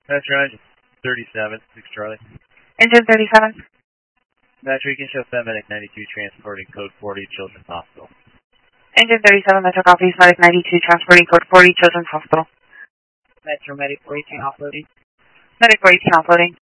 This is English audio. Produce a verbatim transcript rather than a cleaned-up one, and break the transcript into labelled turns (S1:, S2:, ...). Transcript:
S1: Metro Engine thirty-seven, six Charlie.
S2: Engine thirty-seven.
S1: Metro, you can show FedMedic ninety-two transporting code forty Children's Hospital.
S2: Engine thirty-seven, Metro copies, Medic ninety-two transporting code forty Children's Hospital.
S3: Metro Medic four eighteen offloading.
S2: Medic four eighteen offloading.